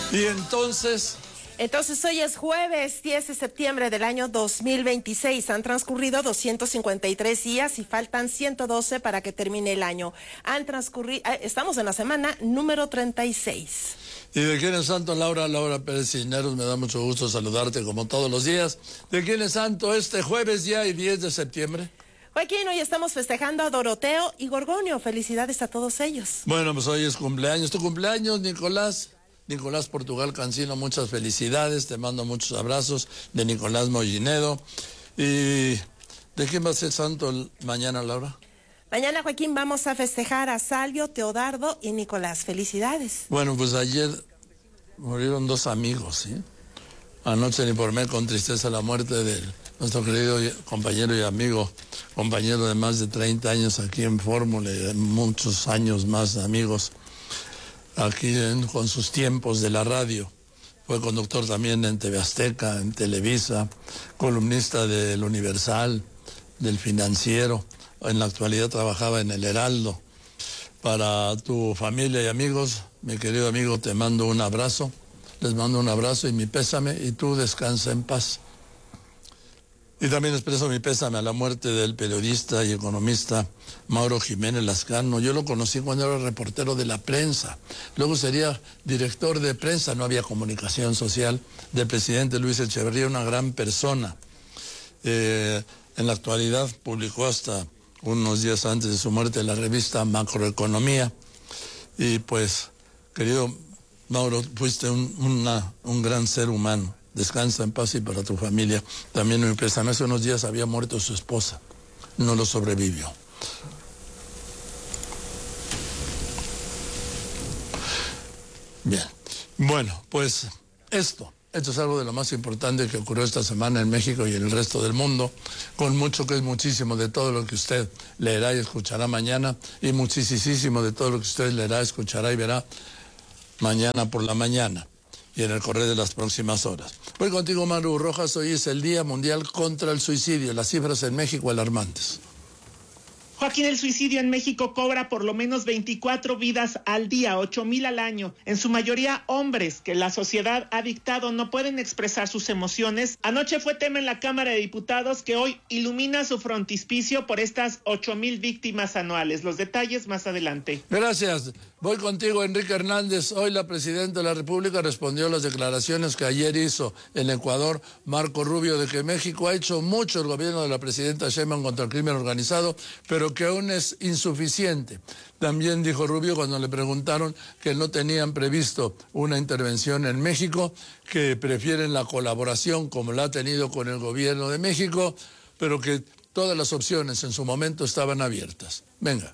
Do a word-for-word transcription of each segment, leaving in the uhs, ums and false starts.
Y entonces... Entonces hoy es jueves diez de septiembre del año dos mil veintiséis. Han transcurrido doscientos cincuenta y tres días y faltan ciento doce para que termine el año. Han transcurrido, estamos en la semana número treinta y seis. ¿Y de quién es santo, Laura? Laura Pérez Cisneros, me da mucho gusto saludarte como todos los días. ¿De quién es santo este jueves ya y diez de septiembre? Joaquín, hoy estamos festejando a Doroteo y Gorgonio. Felicidades a todos ellos. Bueno, pues hoy es cumpleaños. ¿Tu cumpleaños, Nicolás? Nicolás Portugal Cancino, muchas felicidades, te mando muchos abrazos, de Nicolás Mollinedo. ¿Y de quién va a ser santo mañana, Laura? Mañana, Joaquín, vamos a festejar a Salvio, Teodardo y Nicolás. Felicidades. Bueno, pues ayer murieron dos amigos, ¿sí? Anoche le informé con tristeza la muerte de nuestro querido compañero y amigo, compañero de más de treinta años aquí en Fórmula, y de muchos años más amigos aquí en, con sus tiempos de la radio. Fue conductor también en T V Azteca, en Televisa, columnista del Universal, del Financiero. En la actualidad trabajaba en El Heraldo. Para tu familia y amigos, mi querido amigo, te mando un abrazo. Les mando un abrazo y mi pésame, y tú descansa en paz. Y también expreso mi pésame a la muerte del periodista y economista Mauro Jiménez Lascano. Yo lo conocí cuando era reportero de la prensa. Luego sería director de prensa, no había comunicación social, del presidente Luis Echeverría, una gran persona. Eh, en la actualidad publicó hasta unos días antes de su muerte la revista Macroeconomía. Y pues, querido Mauro, fuiste un, una, un gran ser humano. Descansa en paz y para tu familia también me pésame. Hace unos días había muerto su esposa, no lo sobrevivió. Bien, bueno, pues esto, esto es algo de lo más importante que ocurrió esta semana en México y en el resto del mundo, con mucho que es muchísimo de todo lo que usted leerá y escuchará mañana, y muchísimo de todo lo que usted leerá, escuchará y verá mañana por la mañana y en el correr de las próximas horas. Voy contigo, Maru Rojas. Hoy es el Día Mundial contra el Suicidio. Las cifras en México alarmantes. Joaquín, el suicidio en México cobra por lo menos veinticuatro vidas al día, ocho mil al año. En su mayoría hombres que la sociedad ha dictado no pueden expresar sus emociones. Anoche fue tema en la Cámara de Diputados, que hoy ilumina su frontispicio por estas ocho mil víctimas anuales. Los detalles más adelante. Gracias. Voy contigo, Enrique Hernández. Hoy la Presidenta de la República respondió a las declaraciones que ayer hizo en Ecuador Marco Rubio de que México ha hecho mucho el gobierno de la Presidenta Sheinbaum contra el crimen organizado, pero que aún es insuficiente. También dijo Rubio, cuando le preguntaron que no tenían previsto una intervención en México, que prefieren la colaboración como la ha tenido con el gobierno de México, pero que todas las opciones en su momento estaban abiertas. Venga.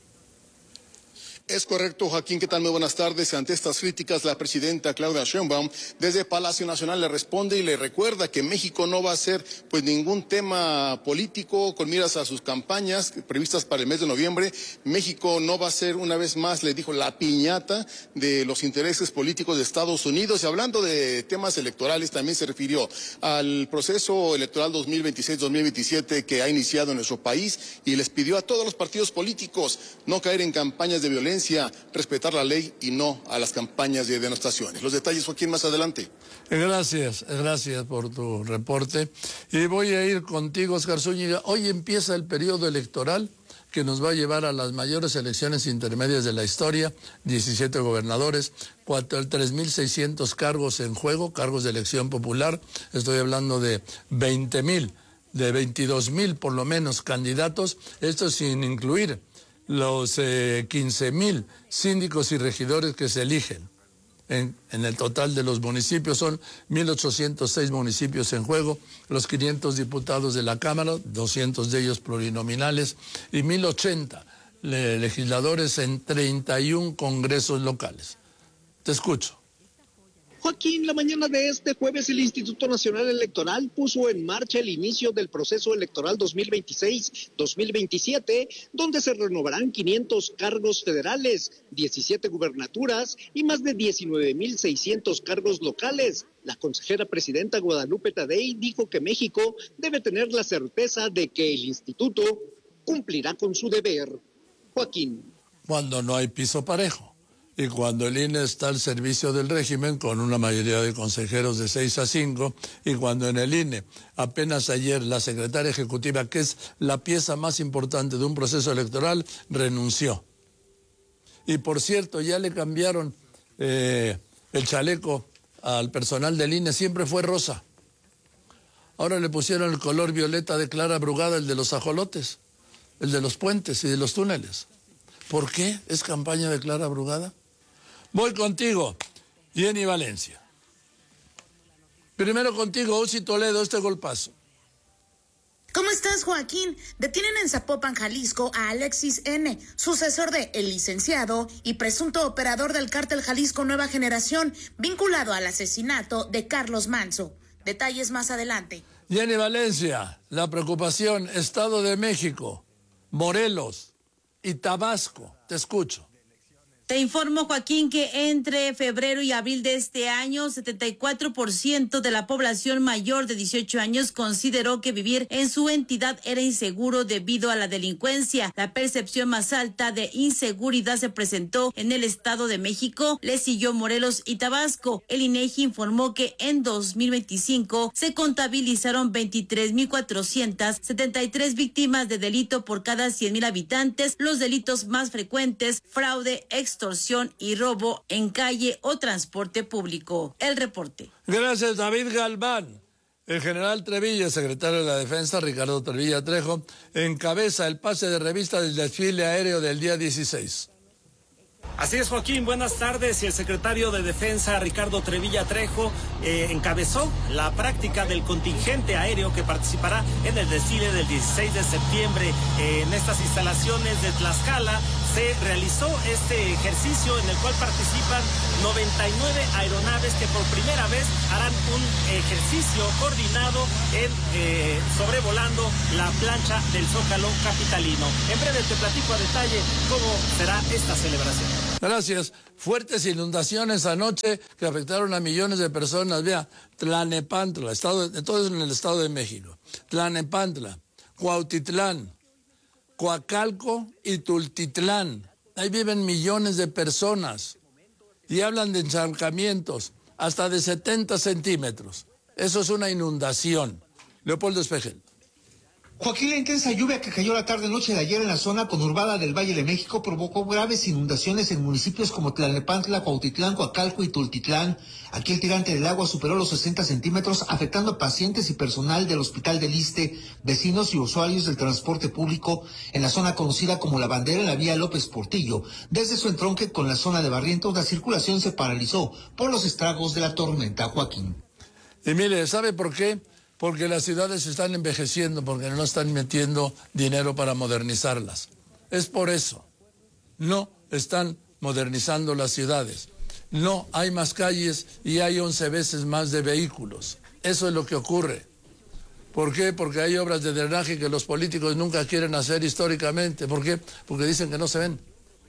Es correcto, Joaquín. ¿Qué tal? Muy buenas tardes. Ante estas críticas, la presidenta Claudia Sheinbaum desde Palacio Nacional le responde y le recuerda que México no va a ser pues ningún tema político con miras a sus campañas previstas para el mes de noviembre. México no va a ser, una vez más, le dijo, la piñata de los intereses políticos de Estados Unidos. Y hablando de temas electorales, también se refirió al proceso electoral dos mil veintiséis dos mil veintisiete que ha iniciado en nuestro país y les pidió a todos los partidos políticos no caer en campañas de violencia, respetar la ley y no a las campañas de denostaciones. Los detalles, Joaquín, más adelante. Gracias, gracias por tu reporte. Y voy a ir contigo, Oscar Zúñiga. Hoy empieza el periodo electoral que nos va a llevar a las mayores elecciones intermedias de la historia, diecisiete gobernadores, tres mil seiscientos cargos en juego, cargos de elección popular. Estoy hablando de veinte mil, de veintidós mil por lo menos candidatos, esto sin incluir los eh, quince mil síndicos y regidores que se eligen. En, en el total de los municipios son mil ochocientos seis municipios en juego, los quinientos diputados de la Cámara, doscientos de ellos plurinominales, y mil ochenta le, legisladores en treinta y uno congresos locales. Te escucho. Joaquín, la mañana de este jueves el Instituto Nacional Electoral puso en marcha el inicio del proceso electoral dos mil veintiséis dos mil veintisiete, donde se renovarán quinientos cargos federales, diecisiete gubernaturas y más de diecinueve mil seiscientos cargos locales. La consejera presidenta Guadalupe Tadei dijo que México debe tener la certeza de que el instituto cumplirá con su deber. Joaquín. Cuando no hay piso parejo. y cuando el I N E está al servicio del régimen con una mayoría de consejeros de seis a cinco, y cuando en el I N E apenas ayer la secretaria ejecutiva, que es la pieza más importante de un proceso electoral, renunció. Y por cierto, ya le cambiaron eh, el chaleco al personal del I N E, siempre fue rosa. Ahora le pusieron el color violeta de Clara Brugada, el de los ajolotes, el de los puentes y de los túneles. ¿Por qué es campaña de Clara Brugada? Voy contigo, Jenny Valencia. Primero contigo, Uzi Toledo, este golpazo. ¿Cómo estás, Joaquín? Detienen en Zapopan, Jalisco, a Alexis N., sucesor de El Licenciado y presunto operador del cártel Jalisco Nueva Generación, vinculado al asesinato de Carlos Manso. Detalles más adelante. Jenny Valencia, la preocupación, Estado de México, Morelos y Tabasco. Te escucho. Te informo, Joaquín, que entre febrero y abril de este año, setenta y cuatro por ciento de la población mayor de dieciocho años consideró que vivir en su entidad era inseguro debido a la delincuencia. La percepción más alta de inseguridad se presentó en el Estado de México, le siguió Morelos y Tabasco. El INEGI informó que en dos mil veinticinco se contabilizaron veintitrés mil cuatrocientas setenta y tres víctimas de delito por cada cien mil habitantes. Los delitos más frecuentes, fraude, extorsión, extorsión y robo en calle o transporte público. El reporte. Gracias, David Galván. El general Trevilla, secretario de la Defensa, Ricardo Trevilla Trejo, encabeza el pase de revista del desfile aéreo del día dieciséis. Así es, Joaquín, buenas tardes. Y el secretario de Defensa, Ricardo Trevilla Trejo, eh, encabezó la práctica del contingente aéreo que participará en el desfile del dieciséis de septiembre. Eh, en estas instalaciones de Tlaxcala se realizó este ejercicio en el cual participan noventa y nueve aeronaves que por primera vez harán un ejercicio coordinado en eh, sobrevolando la plancha del Zócalo capitalino. En breve te platico a detalle cómo será esta celebración. Gracias. Fuertes inundaciones anoche que afectaron a millones de personas. Vea, Tlanepantla, estado de, todo eso en el Estado de México. Tlanepantla, Cuautitlán, Coacalco y Tultitlán. Ahí viven millones de personas y hablan de encharcamientos hasta de setenta centímetros. Eso es una inundación. Leopoldo Espejel. Joaquín, la intensa lluvia que cayó la tarde-noche de ayer en la zona conurbada del Valle de México provocó graves inundaciones en municipios como Tlalnepantla, Cuautitlán, Coacalco y Tultitlán. Aquí el tirante del agua superó los sesenta centímetros, afectando a pacientes y personal del Hospital del Iste, vecinos y usuarios del transporte público en la zona conocida como La Bandera en la vía López Portillo. Desde su entronque con la zona de Barrientos, la circulación se paralizó por los estragos de la tormenta, Joaquín. Y mire, ¿sabe por qué? Porque las ciudades se están envejeciendo, porque no están metiendo dinero para modernizarlas. Es por eso. No están modernizando las ciudades. No hay más calles y hay once veces más de vehículos. Eso es lo que ocurre. ¿Por qué? Porque hay obras de drenaje que los políticos nunca quieren hacer históricamente. ¿Por qué? Porque dicen que no se ven.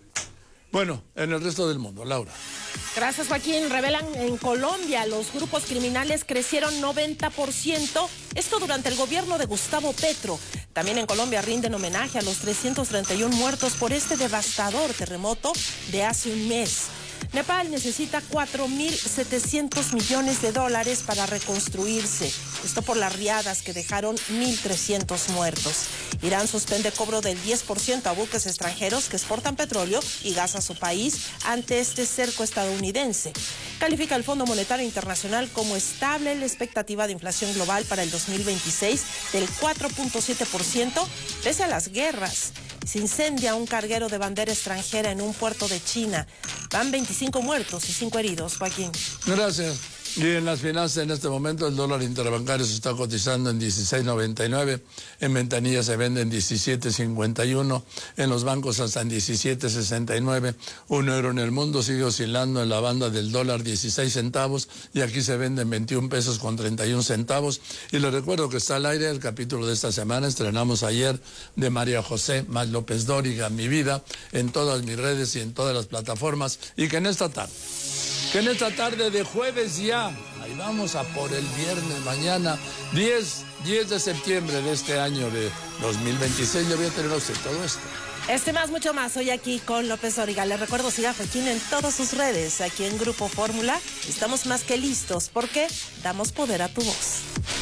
Bueno, en el resto del mundo, Laura. Gracias, Joaquín. Revelan en Colombia los grupos criminales crecieron noventa por ciento, esto durante el gobierno de Gustavo Petro. También en Colombia rinden homenaje a los trescientos treinta y uno muertos por este devastador terremoto de hace un mes. Nepal necesita cuatro mil setecientos millones de dólares para reconstruirse. Esto por las riadas que dejaron mil trescientos muertos. Irán suspende cobro del diez por ciento a buques extranjeros que exportan petróleo y gas a su país ante este cerco estadounidense. Califica el Fondo Monetario Internacional como estable la expectativa de inflación global para el dos mil veintiséis del cuatro punto siete por ciento, pese a las guerras. Se incendia un carguero de bandera extranjera en un puerto de China. Van veinticinco muertos y cinco heridos, Joaquín. Gracias. Y en las finanzas en este momento el dólar interbancario se está cotizando en dieciséis noventa y nueve, en ventanilla se vende en diecisiete cincuenta y uno, en los bancos hasta en diecisiete sesenta y nueve, un euro en el mundo sigue oscilando en la banda del dólar dieciséis centavos y aquí se vende en veintiún pesos con treinta y un centavos. Y les recuerdo que está al aire el capítulo de esta semana, estrenamos ayer de María José Más López Dóriga, Mi Vida, en todas mis redes y en todas las plataformas, y que en esta tarde Que en esta tarde de jueves ya, ahí vamos a por el viernes, mañana, diez de septiembre de este año de dos mil veintiséis, le voy a tener a usted todo esto. Este más, mucho más, hoy aquí con López Dóriga. Les recuerdo, siga a Joaquín en todas sus redes, aquí en Grupo Fórmula. Estamos más que listos, porque damos poder a tu voz.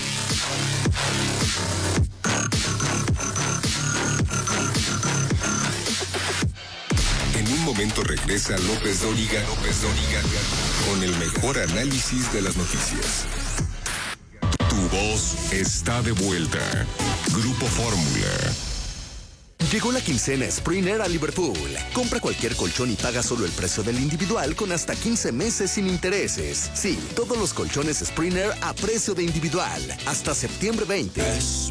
En un momento regresa López Dóriga, López Dóriga, con el mejor análisis de las noticias. Tu voz está de vuelta. Grupo Fórmula. Llegó la quincena Springer a Liverpool. Compra cualquier colchón y paga solo el precio del individual con hasta quince meses sin intereses. Sí, todos los colchones Springer a precio de individual. Hasta septiembre veinte.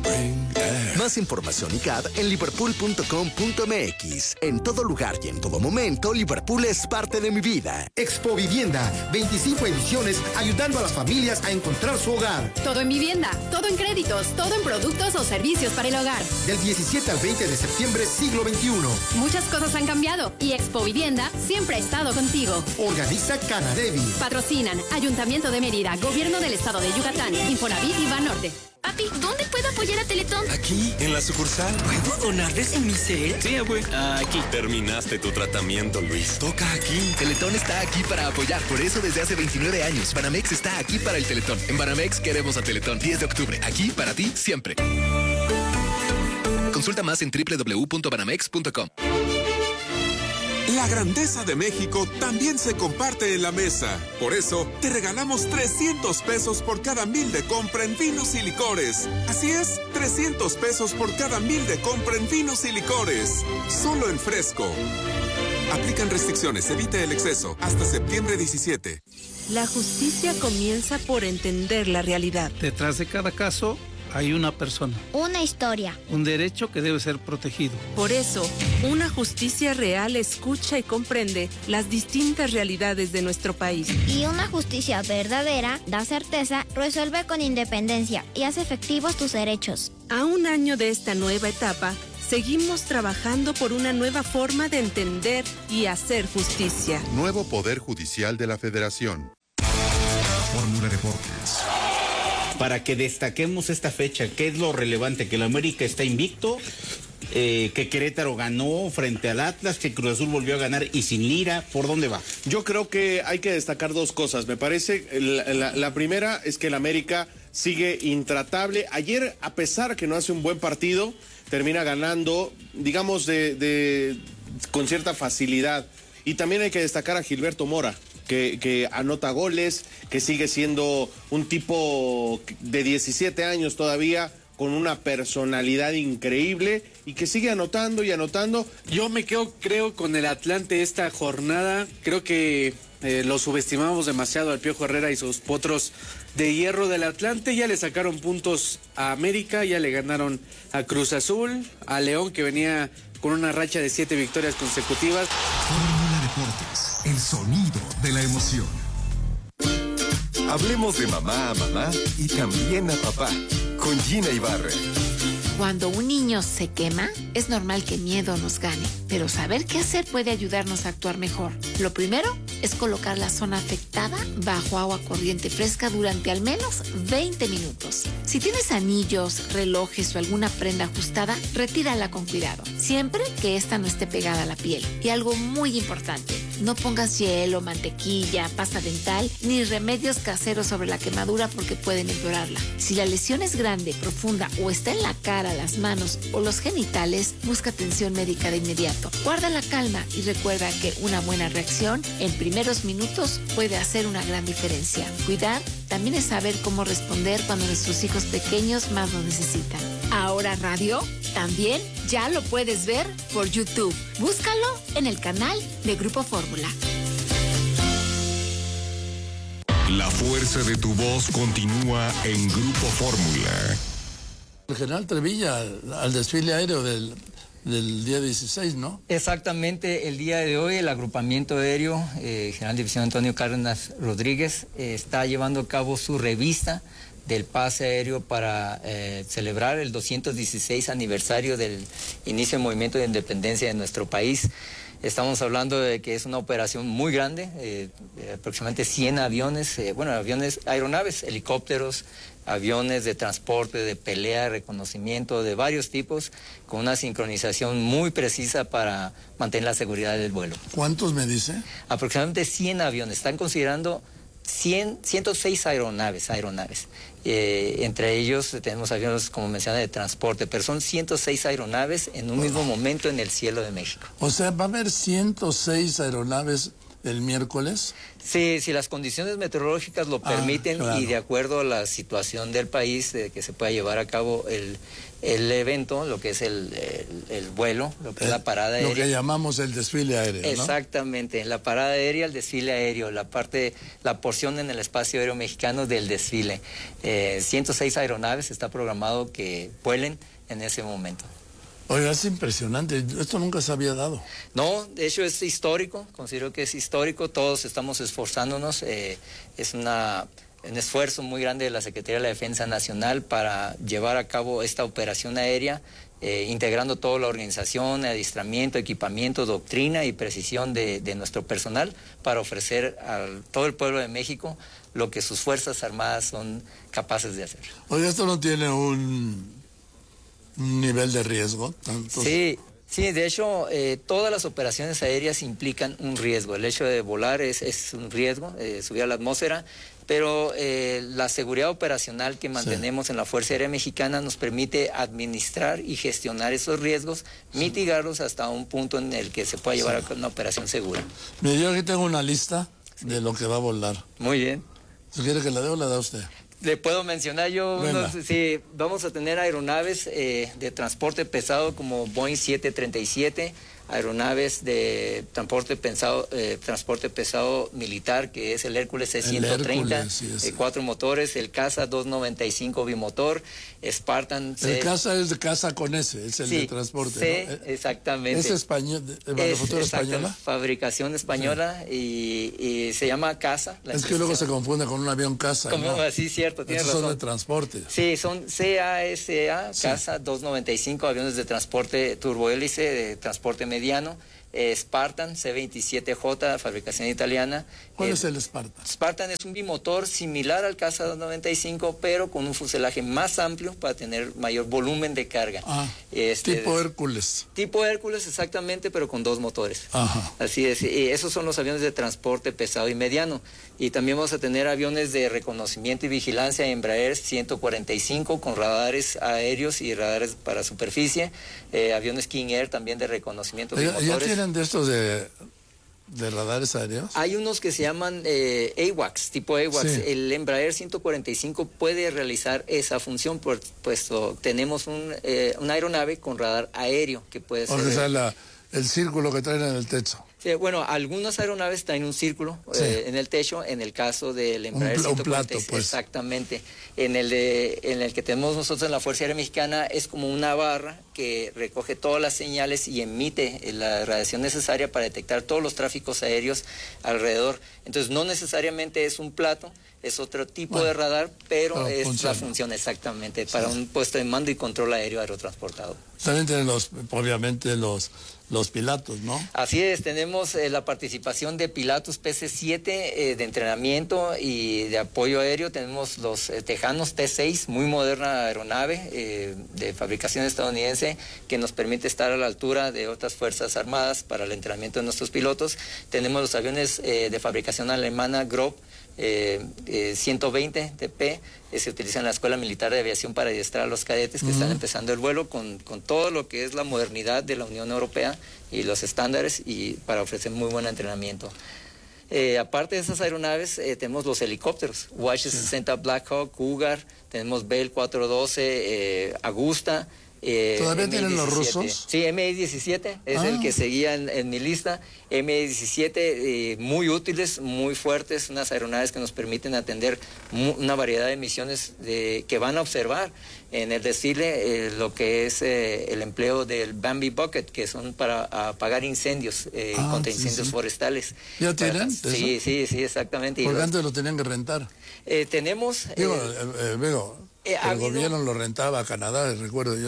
Más información y C A D en liverpool punto com punto m x. En todo lugar y en todo momento, Liverpool es parte de mi vida. Expo Vivienda, veinticinco ediciones ayudando a las familias a encontrar su hogar. Todo en vivienda, todo en créditos, todo en productos o servicios para el hogar. Del diecisiete al veinte de septiembre, siglo veintiuno. Muchas cosas han cambiado y Expo Vivienda siempre ha estado contigo. Organiza Canadevi. Patrocinan Ayuntamiento de Mérida, Gobierno del Estado de Yucatán, Infonavit y Banorte. Papi, ¿dónde puedo apoyar a Teletón? Aquí, en la sucursal. ¿Puedo donarles en mi cel? Sí, güey. Aquí. Terminaste tu tratamiento, Luis. Toca aquí. Teletón está aquí para apoyar. Por eso desde hace veintinueve años, Banamex está aquí para el Teletón. En Banamex queremos a Teletón. diez de octubre. Aquí para ti, siempre. Consulta más en doble u doble u doble u punto banamex punto com. La grandeza de México también se comparte en la mesa. Por eso, te regalamos trescientos pesos por cada mil de compra en vinos y licores. Así es, trescientos pesos por cada mil de compra en vinos y licores. Solo en Fresco. Aplican restricciones, evite el exceso. Hasta septiembre diecisiete. La justicia comienza por entender la realidad. Detrás de cada caso hay una persona. Una historia. Un derecho que debe ser protegido. Por eso, una justicia real escucha y comprende las distintas realidades de nuestro país. Y una justicia verdadera da certeza, resuelve con independencia y hace efectivos tus derechos. A un año de esta nueva etapa, seguimos trabajando por una nueva forma de entender y hacer justicia. Nuevo Poder Judicial de la Federación. Fórmula Deportes. Para que destaquemos esta fecha, ¿qué es lo relevante? Que el América está invicto, eh, que Querétaro ganó frente al Atlas, que Cruz Azul volvió a ganar y sin Lira. ¿Por dónde va? Yo creo que hay que destacar dos cosas. Me parece, la, la, la primera es que el América sigue intratable. Ayer, a pesar que no hace un buen partido, termina ganando, digamos, de, de con cierta facilidad. Y también hay que destacar a Gilberto Mora, que, que anota goles, que sigue siendo un tipo de diecisiete años todavía, con una personalidad increíble y que sigue anotando y anotando. Yo me quedo, creo, con el Atlante esta jornada. Creo que eh, lo subestimamos demasiado al Piojo Herrera y sus potros de hierro del Atlante. Ya le sacaron puntos a América, ya le ganaron a Cruz Azul, a León, que venía con una racha de siete victorias consecutivas. Fórmula Deportes, el sonido de la emoción. Hablemos de mamá a mamá y también a papá, con Gina Ibarra. Cuando un niño se quema, es normal que el miedo nos gane, pero saber qué hacer puede ayudarnos a actuar mejor. Lo primero es colocar la zona afectada bajo agua corriente fresca durante al menos veinte minutos. Si tienes anillos, relojes o alguna prenda ajustada, retírala con cuidado, siempre que ésta no esté pegada a la piel. Y algo muy importante, no pongas hielo, mantequilla, pasta dental ni remedios caseros sobre la quemadura porque pueden empeorarla. Si la lesión es grande, profunda o está en la cara, las manos o los genitales, busca atención médica de inmediato. Guarda la calma y recuerda que una buena reacción en primeros minutos puede hacer una gran diferencia. Cuidar también es saber cómo responder cuando nuestros hijos pequeños más lo necesitan. Ahora Radio también ya lo puedes ver por YouTube. Búscalo en el canal de Grupo Fórmula. La fuerza de tu voz continúa en Grupo Fórmula. El general Trevilla al, al desfile aéreo del, del día dieciséis, ¿no? Exactamente, el día de hoy el agrupamiento aéreo, eh, General División Antonio Cárdenas Rodríguez, eh, está llevando a cabo su revista del pase aéreo para eh, celebrar el doscientos dieciséis aniversario del inicio del movimiento de independencia de nuestro país. Estamos hablando de que es una operación muy grande, eh, aproximadamente cien aviones, eh, bueno, aviones, aeronaves, helicópteros, aviones de transporte, de pelea, reconocimiento de varios tipos, con una sincronización muy precisa para mantener la seguridad del vuelo. ¿Cuántos me dice? Aproximadamente cien aviones. Están considerando cien, ciento seis aeronaves, aeronaves. Eh, entre ellos tenemos aviones, como mencioné, de transporte, pero son ciento seis aeronaves en un oh. mismo momento en el cielo de México. O sea, ¿va a haber ciento seis aeronaves el miércoles? Sí, si las condiciones meteorológicas lo permiten ah, claro. y de acuerdo a la situación del país, de que se pueda llevar a cabo el, el evento, lo que es el, el, el vuelo, lo que eh, es la parada aérea. Lo que llamamos el desfile aéreo, ¿no? Exactamente, la parada aérea, el desfile aéreo, la parte, la porción en el espacio aéreo mexicano del desfile. Eh, ciento seis aeronaves está programado que vuelen en ese momento. Oiga, es impresionante, esto nunca se había dado. No, de hecho es histórico, considero que es histórico, todos estamos esforzándonos, eh, es una, un esfuerzo muy grande de la Secretaría de la Defensa Nacional para llevar a cabo esta operación aérea, eh, integrando toda la organización, adiestramiento, equipamiento, doctrina y precisión de, de nuestro personal para ofrecer a todo el pueblo de México lo que sus Fuerzas Armadas son capaces de hacer. Oiga, esto no tiene un... un nivel de riesgo. Tantos... Sí, sí, de hecho, eh, todas las operaciones aéreas implican un riesgo. El hecho de volar es, es un riesgo, eh, subir a la atmósfera, pero eh, la seguridad operacional que mantenemos sí. en la Fuerza Aérea Mexicana nos permite administrar y gestionar esos riesgos, sí. mitigarlos hasta un punto en el que se pueda llevar sí. a cabo una operación segura. Mire, yo aquí tengo una lista sí. de lo que va a volar. Muy bien. ¿Si quiere que la dé o la da usted? Le puedo mencionar yo unos, sí, vamos a tener aeronaves eh, de transporte pesado como Boeing siete treinta y siete, aeronaves de transporte pesado, eh, transporte pesado militar, que es el Hércules C ciento treinta, sí, sí. eh, cuatro motores, el Caza doscientos noventa y cinco bimotor, Spartan... El Caza es de Caza con S, es el sí, de transporte, C, ¿no? exactamente. ¿Es español, de manufactura española? Fabricación española sí. y, y se llama Caza. Es que luego se confunde con un avión Caza, como, ¿no? Sí, cierto, tienes Esos razón. son de transporte. Sí, son C A S A, sí. Caza doscientos noventa y cinco, aviones de transporte turbohélice, de transporte mediano. Mediano, eh, Spartan C veintisiete J, fabricación italiana. ¿Cuál eh, es el Spartan? Spartan es un bimotor similar al Caza doscientos noventa y cinco, pero con un fuselaje más amplio para tener mayor volumen de carga. Ah, este, tipo Hércules. Tipo Hércules, exactamente, pero con dos motores. Ajá. Así es, y esos son los aviones de transporte pesado y mediano. Y también vamos a tener aviones de reconocimiento y vigilancia Embraer ciento cuarenta y cinco con radares aéreos y radares para superficie, eh, aviones King Air también de reconocimiento de motores. ¿Ya tienen de estos de, de radares aéreos? Hay unos que se llaman eh, A W A C S, tipo A W A C S. Sí. El Embraer ciento cuarenta y cinco puede realizar esa función, por, puesto tenemos un, eh, una aeronave con radar aéreo que puede ser... O sea, la, el círculo que traen en el techo. Sí, bueno, algunas aeronaves traen un círculo sí. eh, en el techo, en el caso del Embraer un, ciento cuarenta y seis, un plato, pues. Exactamente. En el, de, en el que tenemos nosotros en la Fuerza Aérea Mexicana es como una barra que recoge todas las señales y emite la radiación necesaria para detectar todos los tráficos aéreos alrededor. Entonces, no necesariamente es un plato, es otro tipo bueno, de radar, pero es funciona. La función exactamente sí. para un puesto de mando y control aéreo aerotransportado. También tienen los, obviamente, los... los pilotos, ¿no? Así es, tenemos eh, la participación de pilotos P C siete eh, de entrenamiento y de apoyo aéreo. Tenemos los eh, Tejanos T seis, muy moderna aeronave eh, de fabricación estadounidense que nos permite estar a la altura de otras fuerzas armadas para el entrenamiento de nuestros pilotos. Tenemos los aviones eh, de fabricación alemana Grob Eh, eh, ciento veinte T P, eh, se utiliza en la Escuela Militar de Aviación para adiestrar a los cadetes que uh-huh. están empezando el vuelo con, con todo lo que es la modernidad de la Unión Europea y los estándares y para ofrecer muy buen entrenamiento. Eh, aparte de esas aeronaves, eh, tenemos los helicópteros, U H sesenta sí. Black Hawk, Cougar, tenemos Bell cuatrocientos doce, eh, Agusta. Eh, ¿Todavía M I diecisiete. Tienen los rusos? Sí, M I diecisiete es ah. el que seguía en, en mi lista. M I diecisiete, eh, muy útiles, muy fuertes, unas aeronaves que nos permiten atender mu una variedad de misiones de, que van a observar en el desfile eh, lo que es eh, el empleo del Bambi Bucket, que son para apagar incendios, eh, ah, contra sí, incendios sí. forestales. ¿Ya tienen? Para, sí, sí, sí, exactamente. Porque antes lo tenían que rentar. Eh, tenemos... Digo, eh, eh, eh, digo, eh, el habido... gobierno lo rentaba a Canadá, recuerdo yo.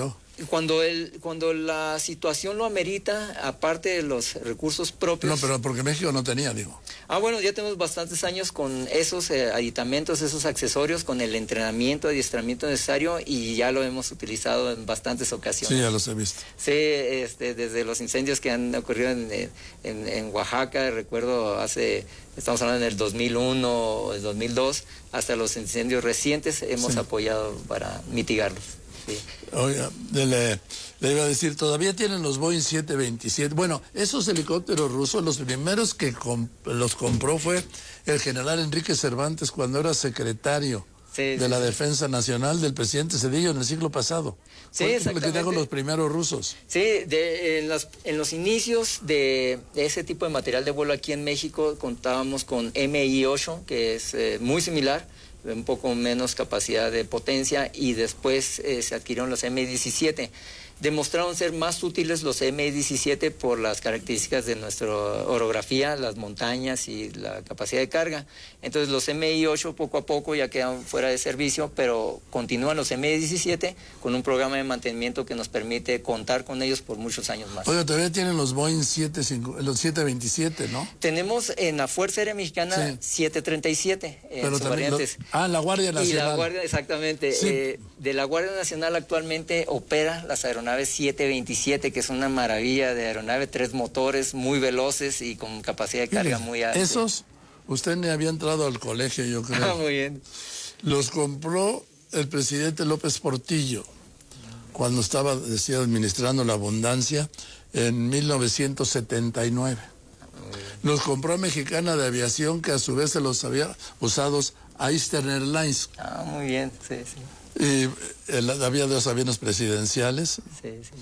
Cuando el, cuando la situación lo amerita, aparte de los recursos propios. No, pero porque México no tenía, digo. Ah, bueno, ya tenemos bastantes años con esos eh, aditamentos, esos accesorios, con el entrenamiento, adiestramiento necesario, y ya lo hemos utilizado en bastantes ocasiones. Sí, ya los he visto. Sí, este, desde los incendios que han ocurrido en, en, en Oaxaca, recuerdo hace, estamos hablando en el dos mil uno, el dos mil dos, hasta los incendios recientes hemos sí. apoyado para mitigarlos. Sí. Oiga, le, le iba a decir, todavía tienen los Boeing siete veintisiete. Bueno, esos helicópteros rusos, los primeros que comp los compró fue el general Enrique Cervantes cuando era secretario sí, de sí, la sí. Defensa Nacional del presidente Zedillo en el siglo pasado. Sí, fue exactamente. el que trajo los primeros rusos. Sí, de, en, las, en los inicios de, de ese tipo de material de vuelo aquí en México contábamos con M I ocho, que es eh, muy similar, un poco menos capacidad de potencia, y después eh, se adquirieron los M I diecisiete. Demostraron ser más útiles los M I diecisiete por las características de nuestra orografía, las montañas y la capacidad de carga. Entonces los M I ocho poco a poco ya quedan fuera de servicio, pero continúan los M I diecisiete con un programa de mantenimiento que nos permite contar con ellos por muchos años más. Oye, todavía tienen los Boeing siete, los siete veintisiete, ¿no? Tenemos en la Fuerza Aérea Mexicana sí. siete treinta y siete en sus variantes. Lo, ah, la Guardia Nacional. Y la Guardia, exactamente. Sí. Eh, de la Guardia Nacional actualmente opera las aeronaves siete veintisiete, que es una maravilla de aeronave, tres motores muy veloces y con capacidad de carga Mire, muy alta. Esos, usted ni había entrado al colegio, yo creo. Ah, muy bien. Los compró el presidente López Portillo cuando estaba, decía, administrando la abundancia en mil novecientos setenta y nueve. Los compró Mexicana de Aviación, que a su vez se los había usados a Eastern Airlines. Ah, muy bien, sí, sí. Y el, había dos aviones presidenciales. Sí, sí.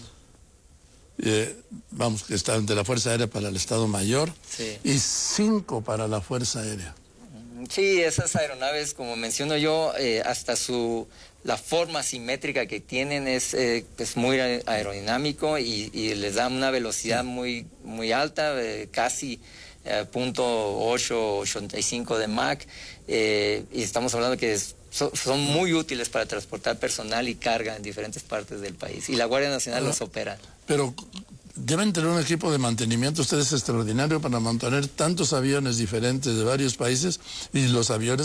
Eh, vamos, que estaban de la Fuerza Aérea para el Estado Mayor. Sí. Y cinco para la Fuerza Aérea. Sí, esas aeronaves, como menciono yo, eh, hasta su la forma simétrica que tienen es, eh, es muy aerodinámico y, y les da una velocidad muy, muy alta, eh, casi eh, punto ocho, ochenta y cinco de Mach, eh, y estamos hablando que es, so, son muy útiles para transportar personal y carga en diferentes partes del país, y la Guardia Nacional los opera. Pero deben tener un equipo de mantenimiento ustedes extraordinario para mantener tantos aviones diferentes de varios países, y los aviones